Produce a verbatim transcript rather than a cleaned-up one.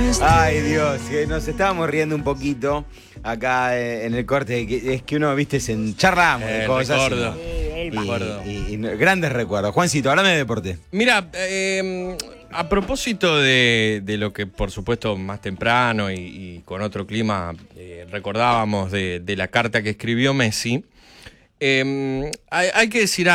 Ay, Dios, que nos estábamos riendo un poquito acá eh, en el corte. Que, es que uno, viste, se encharramos de Eh, cosas. recuerdo. Y, y- Recuerdo. y- y grandes recuerdos. Juancito, háblame de deporte. Mira, eh, a propósito de, de lo que por supuesto más temprano y, y con otro clima eh, recordábamos de, de la carta que escribió Messi, eh, hay, hay que decir